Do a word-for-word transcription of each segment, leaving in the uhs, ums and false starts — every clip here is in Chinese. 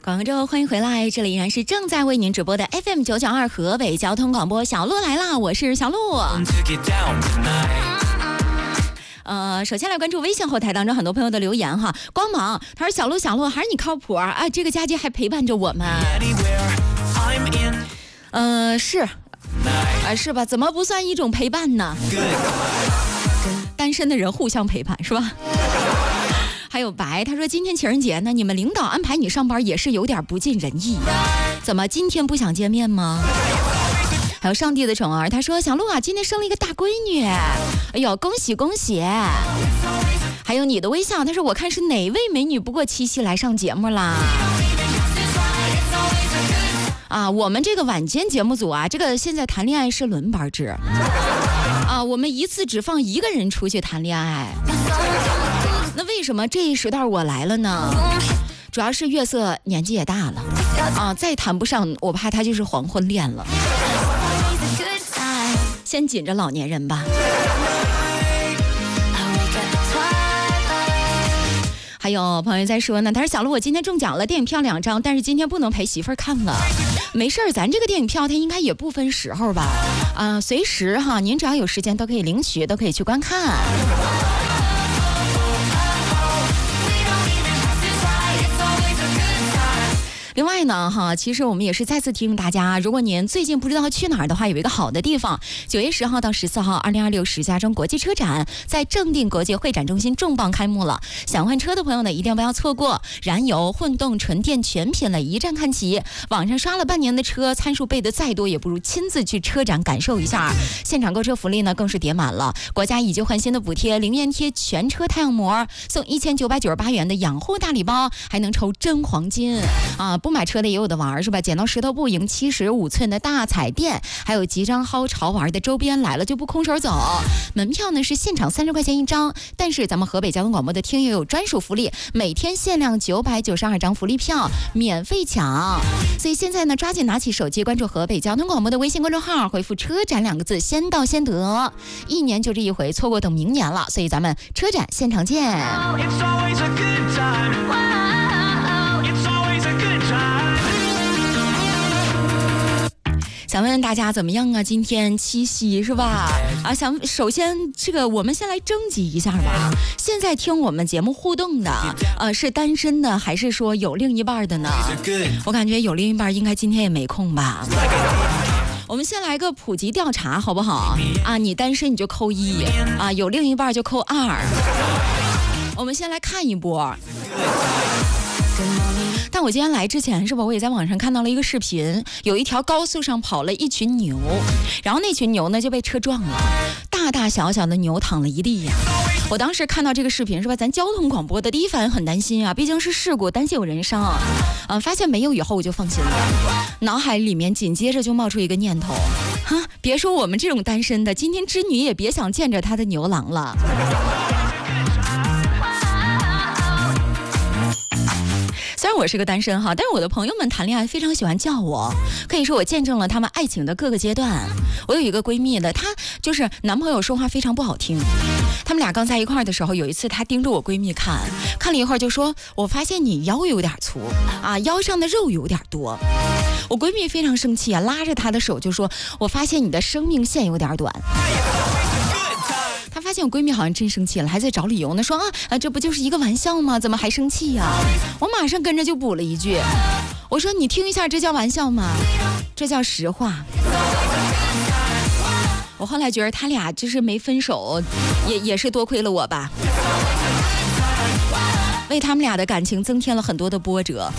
广告之后欢迎回来，这里依然是正在为您直播的 F M 九九二河北交通广播，小鹿来啦，我是小鹿。呃，首先来关注微信后台当中很多朋友的留言哈，光芒他说小鹿小鹿还是你靠谱啊，这个佳节还陪伴着我们。呃，是，啊、呃、是吧？怎么不算一种陪伴呢？单身的人互相陪伴是吧？还有白，他说今天情人节呢，你们领导安排你上班也是有点不尽人意，怎么今天不想见面吗？还有上帝的宠儿，他说小鹿啊，今天生了一个大闺女，哎呦恭喜恭喜！还有你的微笑，他说我看是哪位美女不过七夕来上节目啦？啊，我们这个晚间节目组啊，这个现在谈恋爱是轮班制啊，我们一次只放一个人出去谈恋爱。那为什么这一时段我来了呢？主要是月色年纪也大了啊，再谈不上，我怕他就是黄昏恋了。先紧着老年人吧。还有朋友在说呢，他说小鹿我今天中奖了，电影票两张，但是今天不能陪媳妇儿看了。没事儿，咱这个电影票它应该也不分时候吧？啊、呃，随时哈，您只要有时间都可以领取，都可以去观看。另外呢哈，其实我们也是再次提醒大家，如果您最近不知道去哪儿的话，有一个好的地方，九月十号到十四号，二零二六石家庄国际车展在正定国际会展中心重磅开幕了。想换车的朋友呢，一定不要错过，燃油、混动、纯电全品类一站看齐。网上刷了半年的车，参数背得再多，也不如亲自去车展感受一下。现场购车福利呢更是叠满了，国家以旧换新的补贴，零元贴全车太阳膜，送一千九百九十八元的养护大礼包，还能抽真黄金啊！不买车的也有的玩是吧？剪刀石头布赢七十五寸的大彩电，还有即将薅潮玩的周边，来了就不空手走。门票呢是现场三十块钱一张，但是咱们河北交通广播的听友有专属福利，每天限量九百九十二张福利票，免费抢。所以现在呢，抓紧拿起手机关注河北交通广播的微信公众号，回复车展两个字，先到先得。一年就这一回，错过等明年了。所以咱们车展现场见。想问大家怎么样啊？今天七夕是吧？啊，想首先这个我们先来征集一下吧。现在听我们节目互动的，呃，是单身的还是说有另一半的呢？我感觉有另一半应该今天也没空吧。我们先来个普及调查好不好？啊，你单身你就扣一啊，有另一半就扣二。我们先来看一波。但我今天来之前是吧，我也在网上看到了一个视频，有一条高速上跑了一群牛，然后那群牛呢就被车撞了，大大小小的牛躺了一地呀。我当时看到这个视频是吧，咱交通广播的第一反应很担心啊，毕竟是事故，担心有人伤啊。嗯，发现没有以后我就放心了，脑海里面紧接着就冒出一个念头，哈，别说我们这种单身的，今天织女也别想见着他的牛郎了。虽然我是个单身哈，但是我的朋友们谈恋爱非常喜欢叫我，可以说我见证了他们爱情的各个阶段。我有一个闺蜜的，她就是男朋友说话非常不好听，他们俩刚在一块儿的时候，有一次她盯着我闺蜜看，看了一会儿就说，我发现你腰有点粗啊，腰上的肉有点多。我闺蜜非常生气啊，拉着她的手就说，我发现你的生命线有点短。她发现我闺蜜好像真生气了，还在找理由呢，说啊啊，这不就是一个玩笑吗？怎么还生气呀？我马上跟着就补了一句，我说你听一下，这叫玩笑吗？这叫实话。我后来觉得他俩就是没分手，也也是多亏了我吧，为他们俩的感情增添了很多的波折。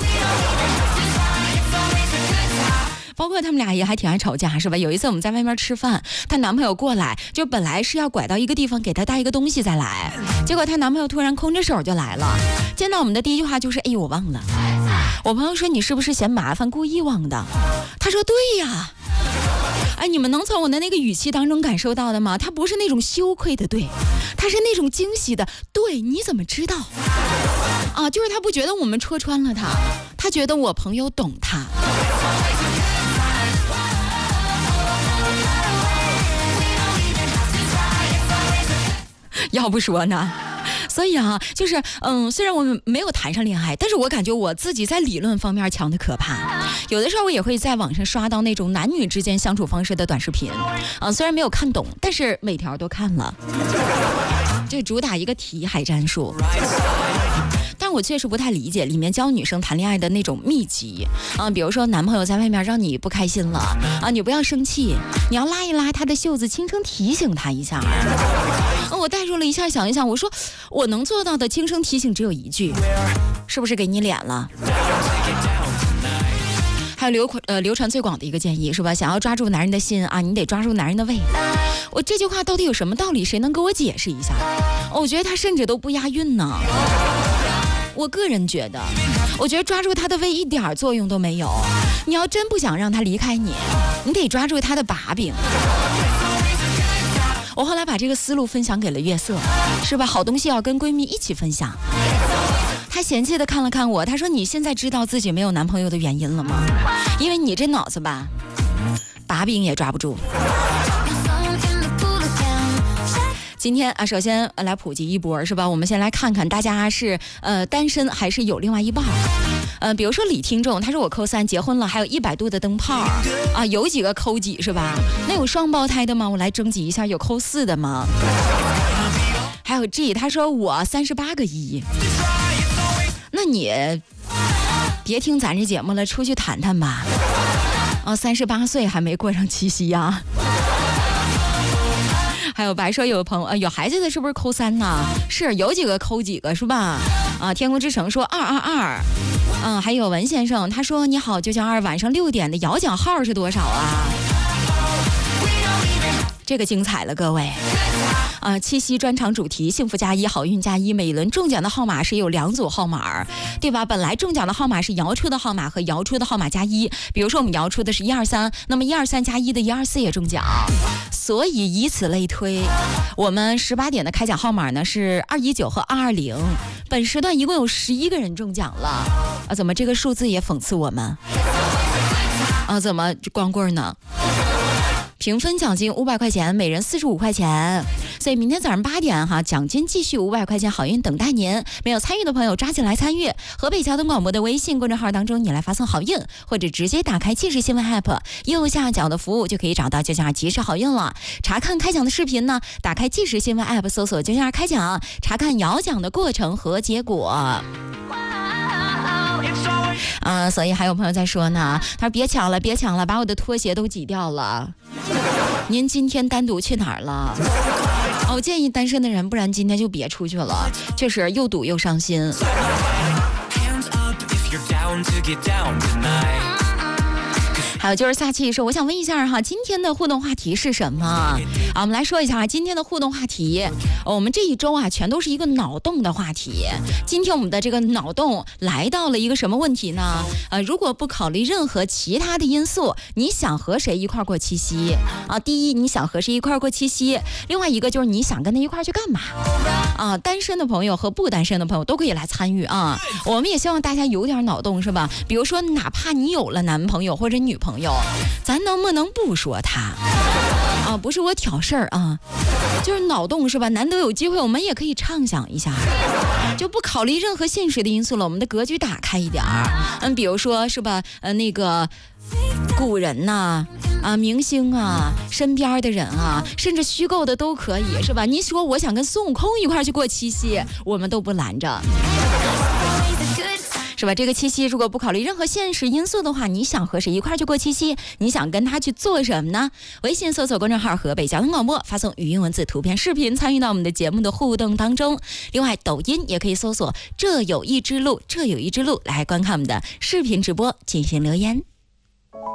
包括他们俩也还挺爱吵架是吧？有一次我们在外面吃饭，她男朋友过来，就本来是要拐到一个地方给她带一个东西再来，结果她男朋友突然空着手就来了，见到我们的第一句话就是，哎呦我忘了。我朋友说，你是不是嫌麻烦故意忘的？他说对呀。哎，你们能从我的那个语气当中感受到的吗？他不是那种羞愧的对，他是那种惊喜的对。你怎么知道啊？就是他不觉得我们戳穿了他，他觉得我朋友懂他。要不说呢， 所以啊，就是嗯，虽然我们没有谈上恋爱，但是我感觉我自己在理论方面强的可怕。有的时候我也会在网上刷到那种男女之间相处方式的短视频，啊，虽然没有看懂，但是每条都看了。这主打一个题海战术。但我确实不太理解里面教女生谈恋爱的那种秘籍啊，比如说男朋友在外面让你不开心了啊，你不要生气，你要拉一拉他的袖子，轻声提醒他一下。啊，我代入了一下，想一想，我说我能做到的轻声提醒只有一句，是不是给你脸了？还有流呃流传最广的一个建议是吧？想要抓住男人的心啊，你得抓住男人的胃。我这句话到底有什么道理？谁能给我解释一下？我觉得他甚至都不押韵呢。我个人觉得，我觉得抓住他的胃一点作用都没有。你要真不想让他离开你，你得抓住他的把柄。我后来把这个思路分享给了月色，是吧？好东西要跟闺蜜一起分享。她嫌弃的看了看我，她说：“你现在知道自己没有男朋友的原因了吗？因为你这脑子吧，把柄也抓不住。”今天啊，首先来普及一波是吧？我们先来看看大家是呃单身还是有另外一半。呃，比如说李听众，他说我扣三，结婚了，还有一百度的灯泡啊，有几个扣几是吧？那有双胞胎的吗？我来征集一下，有扣四的吗？还有 G， 他说我三十八个一，那你别听咱这节目了，出去谈谈吧。啊，三十八岁还没过上七夕呀、啊。还有白说有朋友、呃、有孩子的是不是扣三呢？是有几个扣几个是吧？啊，天空之城说二二二，嗯，还有文先生他说你好九九二，晚上六点的摇奖号是多少啊？这个精彩了各位。啊，七夕专场主题幸福加一，好运加一，每一轮中奖的号码是有两组号码，对吧？本来中奖的号码是摇出的号码和摇出的号码加一，比如说我们摇出的是一二三，那么一二三加一的一二四也中奖，所以以此类推，我们十八点的开奖号码呢是二一九和二二零，本时段一共有十一个人中奖了啊！怎么这个数字也讽刺我们啊？怎么光棍呢？评分奖金五百块钱，每人四十五块钱。所以明天早上八点哈，奖金继续五百块钱，好运等待您。没有参与的朋友抓紧来参与。河北交通广播的微信公众号当中，你来发送好运，或者直接打开即时新闻 app 右下角的服务就可以找到九九二即时好运了。查看开奖的视频呢，打开即时新闻 app 搜索九九二开奖，查看摇奖的过程和结果。啊、呃，所以还有朋友在说呢，他说别抢了，别抢了，把我的拖鞋都挤掉了。您今天单独去哪儿了？哦，我建议单身的人，不然今天就别出去了，确实又堵又伤心。还有就是下期说，我想问一下哈，今天的互动话题是什么？啊，我们来说一下今天的互动话题。我们这一周啊，全都是一个脑洞的话题。今天我们的这个脑洞来到了一个什么问题呢？呃，如果不考虑任何其他的因素，你想和谁一块过七夕？啊，第一，你想和谁一块过七夕？另外一个就是你想跟他一块去干嘛？啊，单身的朋友和不单身的朋友都可以来参与啊。我们也希望大家有点脑洞，是吧？比如说，哪怕你有了男朋友或者女朋友。朋友，咱能不能不说他啊？不是我挑事儿啊，就是脑洞是吧？难得有机会，我们也可以畅想一下，就不考虑任何现实的因素了，我们的格局打开一点儿。嗯，比如说是吧？呃，那个古人呐、啊，啊，明星啊，身边的人啊，甚至虚构的都可以，是吧？你说我想跟孙悟空一块去过七夕，我们都不拦着。是吧？这个七夕如果不考虑任何现实因素的话，你想和谁一块去过七夕？你想跟他去做什么呢？微信搜索公众号河北交通广播，发送语音文字图片视频参与到我们的节目的互动当中。另外抖音也可以搜索这有一之路，这有一之路来观看我们的视频直播进行留言。